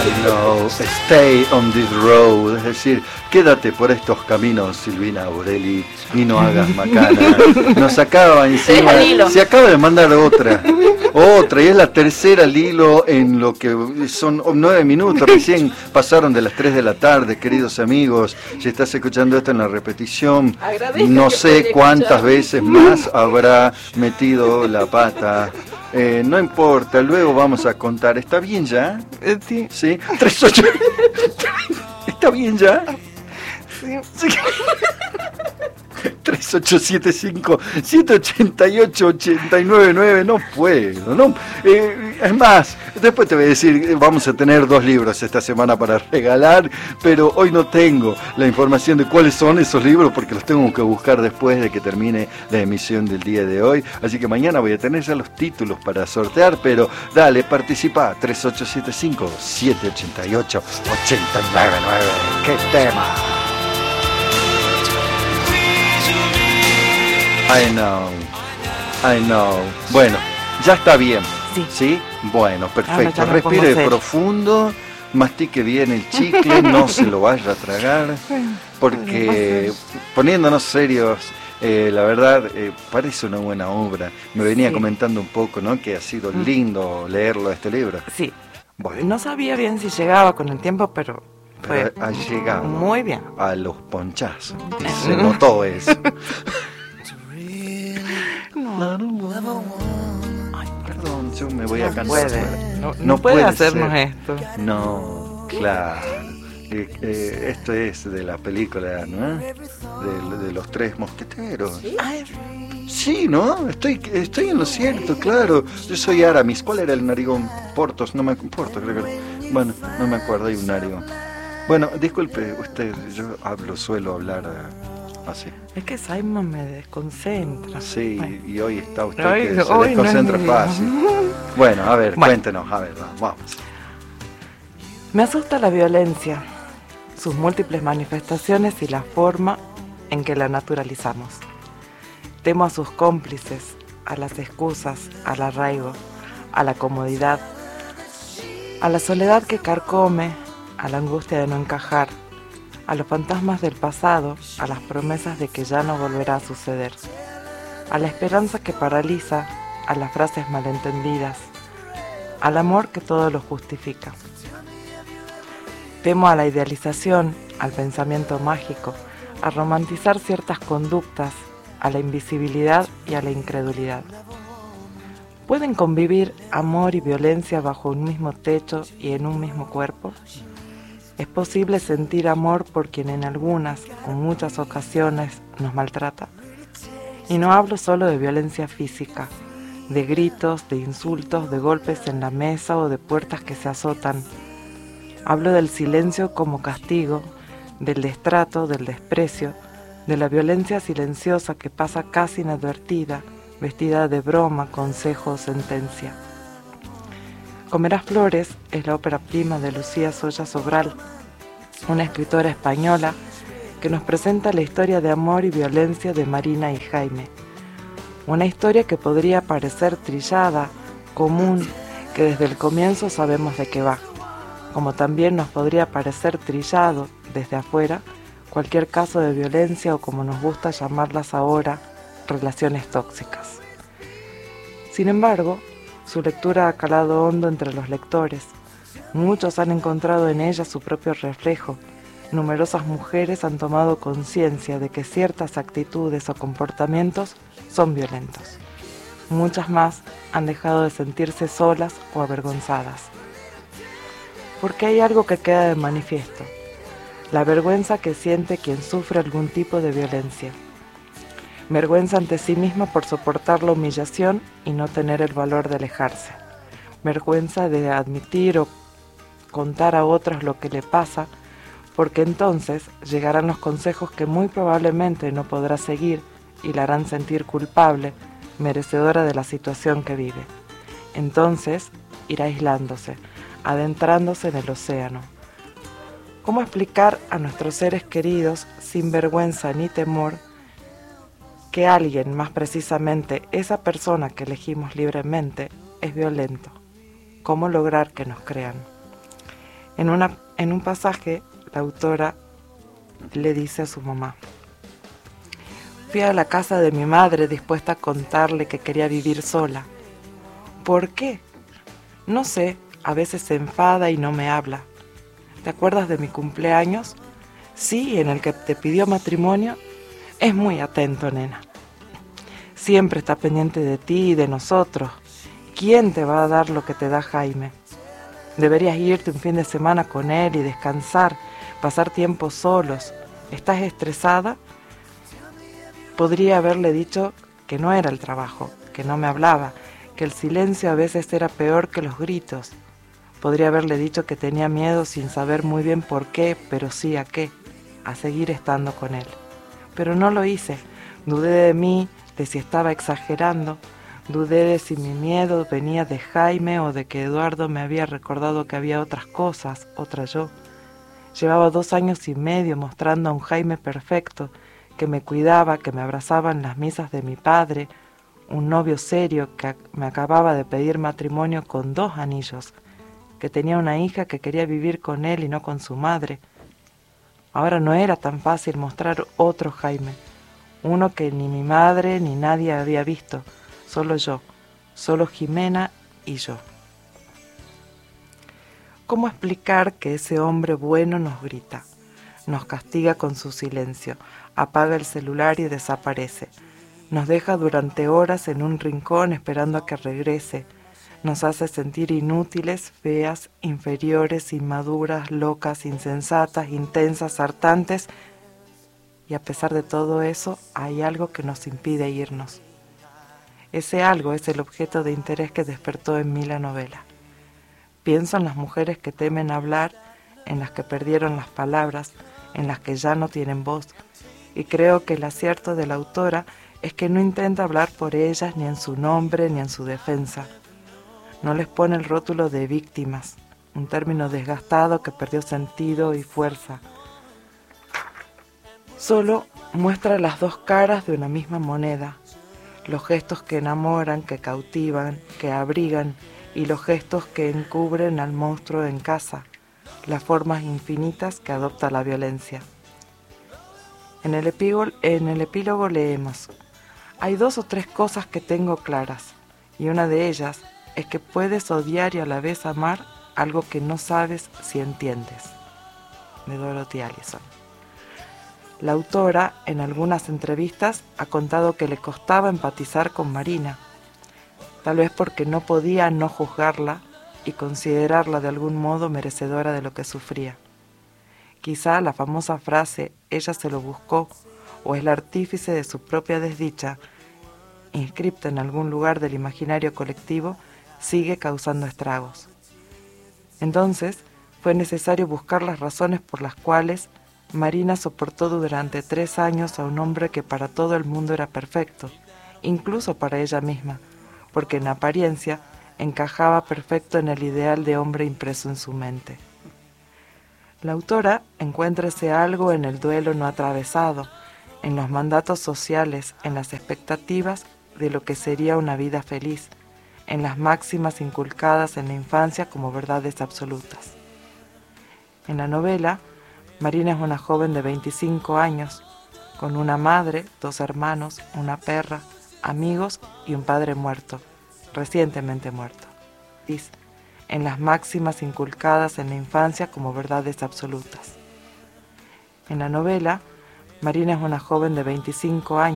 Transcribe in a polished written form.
know, stay on this road, es decir, quédate por estos caminos, Silvina Aureli, y no hagas macana. Nos acaba encima, se acaba de mandar otra, y es la tercera Lilo en lo que son 9 minutos, recién pasaron de las 3 de la tarde, queridos amigos. Si estás escuchando esto en la repetición, no sé cuántas veces más habrá metido la pata. No importa, luego vamos a contar. ¿Está bien ya? Sí. ¿Sí? 38. ¿Está bien ya? Sí. 3875-788-899, no puedo, no. Es más, después te voy a decir, vamos a tener 2 libros esta semana para regalar, pero hoy no tengo la información de cuáles son esos libros porque los tengo que buscar después de que termine la emisión del día de hoy, así que mañana voy a tener ya los títulos para sortear, pero dale, participa, 3875-788-899, ¡qué tema! I know. Bueno, ya está bien. ¿Sí? Bueno, perfecto. Respire profundo, mastique bien el chicle, no se lo vaya a tragar, porque poniéndonos serios, la verdad, parece una buena obra. Me venía comentando un poco, ¿no? Que ha sido lindo leerlo, este libro. Sí. Bueno. No sabía bien si llegaba con el tiempo, pero ha llegado. Muy bien. A los ponchazos. Y se notó eso. Ay, perdón, yo me voy a cansar. No puede hacernos esto. No, claro. Esto es de la película, ¿no? De los 3 mosqueteros. Sí, ¿no? Estoy en lo cierto, claro. Yo soy Aramis. ¿Cuál era el narigón? Portos, no me acuerdo, creo que... Bueno, no me acuerdo, hay un narigón. Bueno, disculpe, usted, yo suelo hablar... así. Es que Simon me desconcentra. Sí, y hoy está usted que se desconcentra fácil. Bueno, a ver, cuéntenos, a ver, vamos. Me asusta la violencia, sus múltiples manifestaciones y la forma en que la naturalizamos. Temo a sus cómplices, a las excusas, al arraigo, a la comodidad, a la soledad que carcome, a la angustia de no encajar, a los fantasmas del pasado, a las promesas de que ya no volverá a suceder, a la esperanza que paraliza, a las frases malentendidas, al amor que todo lo justifica. Temo a la idealización, al pensamiento mágico, a romantizar ciertas conductas, a la invisibilidad y a la incredulidad. ¿Pueden convivir amor y violencia bajo un mismo techo y en un mismo cuerpo? ¿Es posible sentir amor por quien en algunas o muchas ocasiones nos maltrata? Y no hablo solo de violencia física, de gritos, de insultos, de golpes en la mesa o de puertas que se azotan. Hablo del silencio como castigo, del destrato, del desprecio, de la violencia silenciosa que pasa casi inadvertida, vestida de broma, consejo o sentencia. Comerás flores es la ópera prima de Lucía Solla Sobral, una escritora española que nos presenta la historia de amor y violencia de Marina y Jaime. Una historia que podría parecer trillada, común, que desde el comienzo sabemos de qué va, como también nos podría parecer trillado, desde afuera, cualquier caso de violencia o, como nos gusta llamarlas ahora, relaciones tóxicas. Sin embargo, su lectura ha calado hondo entre los lectores. Muchos han encontrado en ella su propio reflejo. Numerosas mujeres han tomado conciencia de que ciertas actitudes o comportamientos son violentos. Muchas más han dejado de sentirse solas o avergonzadas. Porque hay algo que queda de manifiesto: la vergüenza que siente quien sufre algún tipo de violencia. Vergüenza ante sí misma por soportar la humillación y no tener el valor de alejarse. Vergüenza de admitir o contar a otros lo que le pasa, porque entonces llegarán los consejos que muy probablemente no podrá seguir y la harán sentir culpable, merecedora de la situación que vive. Entonces irá aislándose, adentrándose en el océano. ¿Cómo explicar a nuestros seres queridos, sin vergüenza ni temor, que alguien, más precisamente esa persona que elegimos libremente, es violento? ¿Cómo lograr que nos crean? En un pasaje, la autora le dice a su mamá: fui a la casa de mi madre dispuesta a contarle que quería vivir sola. ¿Por qué? No sé, a veces se enfada y no me habla. ¿Te acuerdas de mi cumpleaños? Sí, en el que te pidió matrimonio. Es muy atento, nena. Siempre está pendiente de ti y de nosotros. ¿Quién te va a dar lo que te da Jaime? Deberías irte un fin de semana con él y descansar, pasar tiempo solos. ¿Estás estresada? Podría haberle dicho que no era el trabajo, que no me hablaba, que el silencio a veces era peor que los gritos. Podría haberle dicho que tenía miedo sin saber muy bien por qué, pero sí a qué, a seguir estando con él. Pero no lo hice. Dudé de mí, de si estaba exagerando. Dudé de si mi miedo venía de Jaime o de que Eduardo me había recordado que había otras cosas, otra yo. Llevaba 2 años y medio mostrando a un Jaime perfecto, que me cuidaba, que me abrazaba en las misas de mi padre, un novio serio que me acababa de pedir matrimonio con 2 anillos, que tenía una hija que quería vivir con él y no con su madre. Ahora no era tan fácil mostrar otro Jaime, uno que ni mi madre ni nadie había visto, solo yo, solo Jimena y yo. ¿Cómo explicar que ese hombre bueno nos grita, nos castiga con su silencio, apaga el celular y desaparece, nos deja durante horas en un rincón esperando a que regrese, nos hace sentir inútiles, feas, inferiores, inmaduras, locas, insensatas, intensas, hartantes, y a pesar de todo eso hay algo que nos impide irnos? Ese algo es el objeto de interés que despertó en mí la novela. Pienso en las mujeres que temen hablar, en las que perdieron las palabras, en las que ya no tienen voz, y creo que el acierto de la autora es que no intenta hablar por ellas ni en su nombre ni en su defensa. No les pone el rótulo de víctimas, un término desgastado que perdió sentido y fuerza. Solo muestra las 2 caras de una misma moneda, los gestos que enamoran, que cautivan, que abrigan, y los gestos que encubren al monstruo en casa, las formas infinitas que adopta la violencia. En el epílogo leemos: hay 2 o 3 cosas que tengo claras, y una de ellas es que puedes odiar y a la vez amar algo que no sabes si entiendes. De Dorothy Allison. La autora, en algunas entrevistas, ha contado que le costaba empatizar con Marina, tal vez porque no podía no juzgarla y considerarla de algún modo merecedora de lo que sufría. Quizá la famosa frase «ella se lo buscó» o es el artífice de su propia desdicha, inscripta en algún lugar del imaginario colectivo, sigue causando estragos. Entonces, fue necesario buscar las razones por las cuales Marina soportó durante 3 años a un hombre que para todo el mundo era perfecto, incluso para ella misma, porque en apariencia encajaba perfecto en el ideal de hombre impreso en su mente. La autora encuentra ese algo en el duelo no atravesado, en los mandatos sociales, en las expectativas de lo que sería una vida feliz, en las máximas inculcadas en la infancia como verdades absolutas. En la novela, Marina es una joven de 25 años, con una madre, 2 hermanos, una perra, amigos y un padre muerto, recientemente muerto. En las máximas inculcadas en la infancia como verdades absolutas. En la novela, Marina es una joven de 25 años,